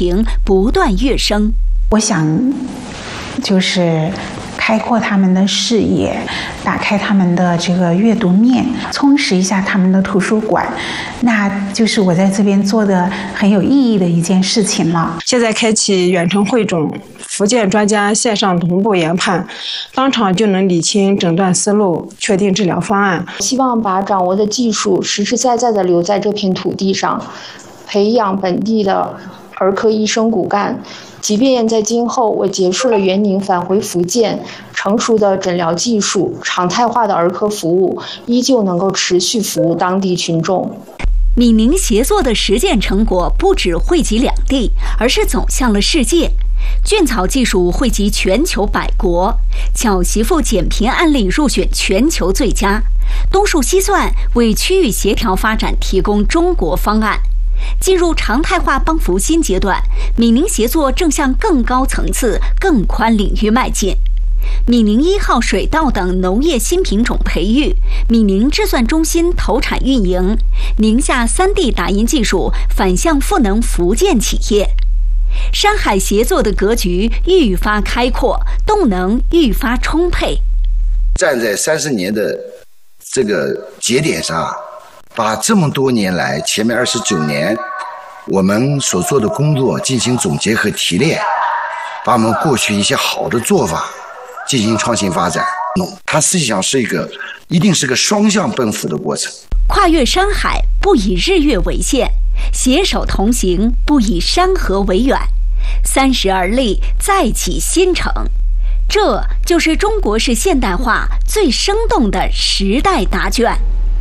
情不断跃升。 我想就是开阔他们的视野，打开他们的这个阅读面，充实一下他们的图书馆，那就是我在这边做的很有意义的一件事情了。 现在开启远程汇总，福建专家线上同步研判，当场就能理清诊断思路，确定治疗方案。 希望把掌握的技术实实在在地留在这片土地上，培养本地的儿科医生骨干。即便在今后我结束了援宁返回福建，成熟的诊疗技术、常态化的儿科服务依旧能够持续服务当地群众。 闽宁协作的实践成果不止惠及两地，而是走向了世界。菌草技术惠及全球100国，巧媳妇减贫案例入选全球最佳。东数西算为区域协调发展提供中国方案。进入常态化帮扶新阶段，闽宁协作正向更高层次、更宽领域迈进。闽宁1号水稻等农业新品种培育，闽宁制算中心投产运营，宁夏3D 打印技术反向赋能福建企业。山海协作的格局愈发开阔，动能愈发充沛。 站在30年的这个节点上，把这么多年来前面29年我们所做的工作进行总结和提炼，把我们过去一些好的做法进行创新发展。它实际上是一定是个双向奔赴的过程。 跨越山海，不以日月为限；携手同行，不以山河为远。30而立，再起新城。这就是中国式现代化最生动的时代答卷。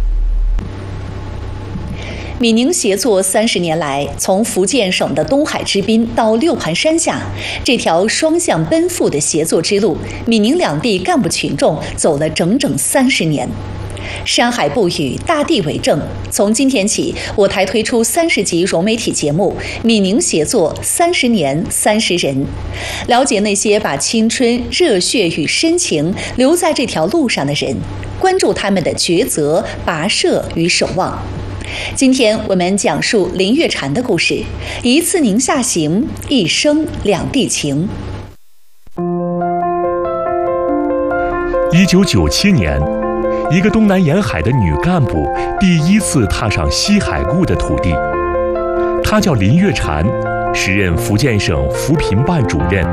闽宁协作30年来，从福建省的东海之滨到六盘山下，这条双向奔赴的协作之路，闽宁两地干部群众走了整整30年。山海不语，大地为证。从今天起，我台推出30集融媒体节目《闽宁协作30年30人》，了解那些把青春、热血与深情留在这条路上的人，关注他们的抉择、跋涉与守望。今天我们讲述林月婵的故事，一次宁夏行，一生两地情。 1997年，一个东南沿海的女干部第一次踏上西海固的土地。她叫林月婵，时任福建省扶贫办主任。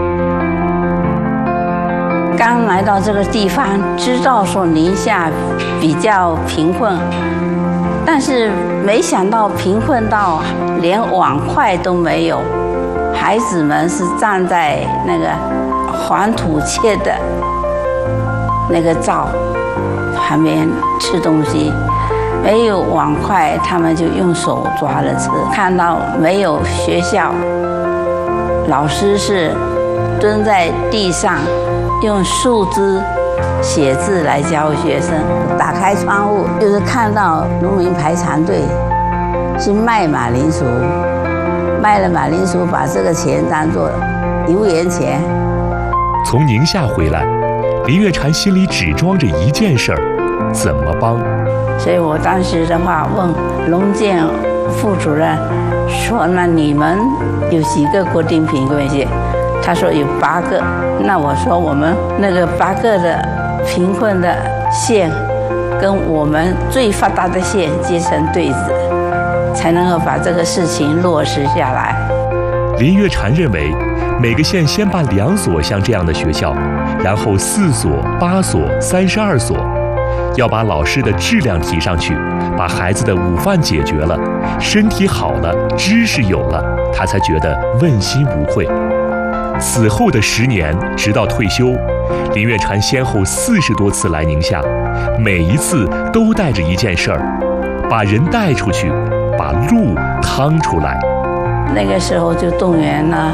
刚来到这个地方，知道说宁夏比较贫困，但是没想到贫困到连碗筷都没有，孩子们是站在那个黄土砌的那个灶旁边吃东西，没有碗筷，他们就用手抓着吃。看到没有学校，老师是蹲在地上用树枝写字来教学生。打开窗户就是看到农民排长队去卖马铃薯，卖了马铃薯把这个钱当作油盐钱。 从宁夏回来，林月婵心里只装着一件事儿：怎么帮。 所以我当时的话问农建副主任说：“那你们有几个国定贫困县？”他说有8个。那我说我们那个8个的贫困的县，跟我们最发达的县结成对子，才能够把这个事情落实下来。 林月婵认为，每个县先办2所像这样的学校，然后4所、8所、32所，要把老师的质量提上去，把孩子的午饭解决了，身体好了，知识有了，他才觉得问心无愧。此后的10年，直到退休，林月婵先后40多次来宁夏，每一次都带着一件事儿：把人带出去，把路趟出来。 那个时候就动员了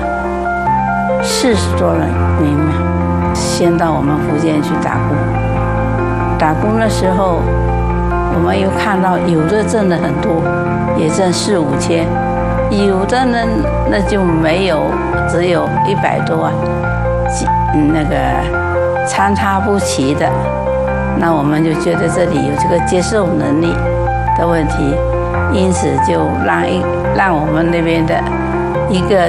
40多人民，先到我们福建去打工。打工的时候，我们又看到有的挣的很多，也挣4、5千，有的呢那就没有，只有100多啊，那个参差不齐的。那我们就觉得这里有这个接受能力的问题，因此就让我们那边的一个